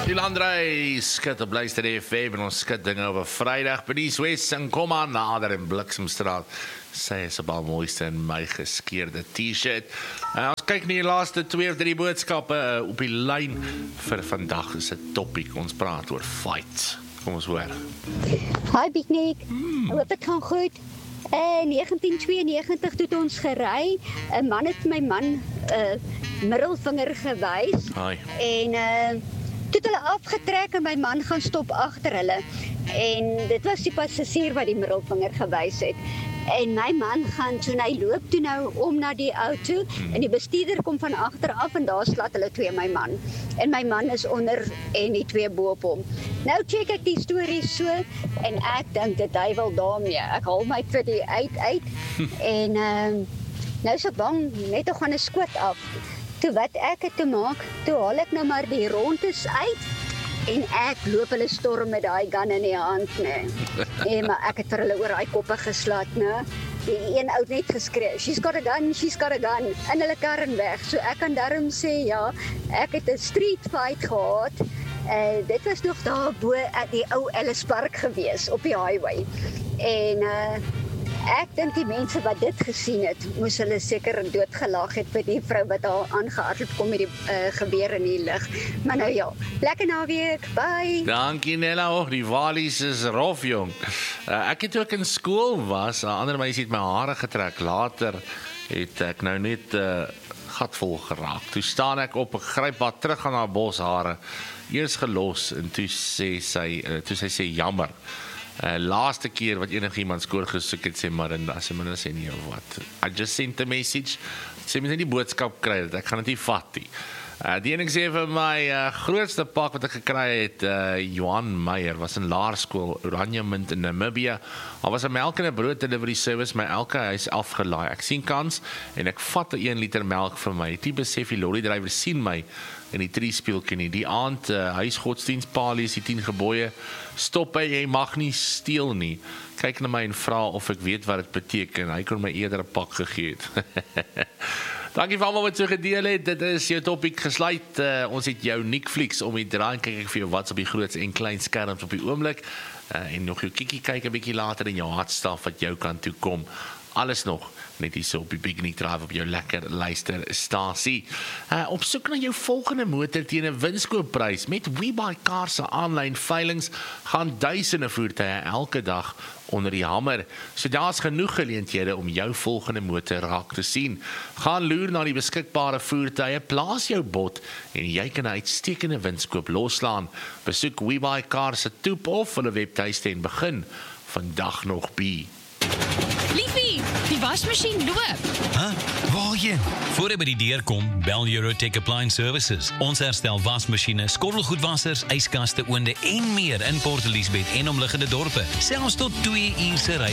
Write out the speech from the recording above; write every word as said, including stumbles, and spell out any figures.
André, skit op Luister F M en ons skit dinge over Vrydag by die West en kom aan nader in Bliksemstraat. Sy is op al mooiste in my geskeerde t-shirt. Uh, ons kyk na die laaste twee of drie boodskappe uh, op die lyn vir vandag is 'n topic. Ons praat oor fight. Kom ons hoor. Hi Piknik, hmm. hoop dit gaan goed. Uh, negentien tweeënnegentig toe het ons gery. 'n man het my man uh, middelvinger gewys. Hi. En uh, toe het hulle afgetrek en my man gaan stop agter hulle. En dit was die passasier wat die middelvinger gewys het. En my man gaan toe hy loop toe nou om na die auto hmm. en die bestuurder kom van agter af en daar slaat hulle twee my man. En my man is onder en die twee bo op hom. Nou check ek die storie so en ek dink dit hy wil daarmee. Ek haal my vir die uit uit en uh, nou is ek bang net te gaan 'n skoot af. Toe wat ek het te maak, toe haal ek nou maar die rondes uit en ek loop hulle storm met daai gun in die hand, nee. En maar ek het vir hulle oor daai koppe geslaat, nee. Die een ou net geskree, she's got a gun, she's got a gun, en hulle kar en weg. So ek kan daarom sê, ja, ek het 'n street fight gehad. Uh, dit was nog daar bo at die ou Ellis Park gewees, op die highway. En uh, ek dink die mense wat dit gesien het, moes hulle seker doodgelag het vir die vrou wat daar aangehardloop kom met die uh, geweer in die lug. Maar nou ja, lekker naweek, bye! Dankie Nella, oh, die walies is rof jong. Uh, ek het ook in skool was, 'n ander meisie het my hare getrek, later het ek nou net uh, gatvol geraak. Toe staan ek op, ek gryp wat terug aan haar boshare, eers gelos en toe sê sy, uh, toe sy sê jammer. Uh, laaste keer wat enigiemand skoor gesoek het, sê Marinda, sê Marinda sê nie of wat. I just sent a message, sê my net die boodskap kry, dat ek gaan dit nie vat nie. Uh, die ene sê vir my uh, grootste pak wat ek gekry het, uh, Johan Meyer, was in laerskool, Oranjemint in Namibia. Al was 'n melk en 'n brood delivery service, my elke huis afgelaai. Ek sien kans en ek vat 'n een liter melk vir my. Die besef die lorry drywer sien my in die triespeelkie nie. Die aand, uh, huisgodsdienstpaal is die tien gebooie, stop hy, jy mag nie steel nie. Kyk na my en vra of ek weet wat dit beteken. Hy kon my eerder 'n pak gegee het. Dankie vir almal wat so gedeel het. Dit is jou topic gesluit. Uh, ons het jou Netflix om die draai en kyk ek vir jou wat's op die groot en klein skerms op die oomblik. Uh, en nog jou kikkie kyk 'n bietjie later in jou hartstaf wat jou kan toe kom. Alles nog net hier so op die Piknik Drive op jou lekker luisterstasie. Uh, op soek na jou volgende motor teen 'n winskoopprys. Met WeBuyCars se aanlyn veilings gaan duisende voertuie elke dag onder die hamer. So daar's genoeg geleenthede om jou volgende motor raak te sien. Gaan loer na die beskikbare voertuie, plaas jou bod en jy kan 'n uitstekende winskoop loslaan. Besoek WeBuyCars se toep of hulle webtuiste en begin vandag nog by. Liefie, die wasmasjien loop. Huh? Waarheen? Voor hy by die deur kom, bel Eurotech Appliance Services. Ons herstel wasmasjiene, skottelgoedwassers, yskaste, oonde en meer in Port Elizabeth en omliggende dorpe. Selfs tot twee uur se ry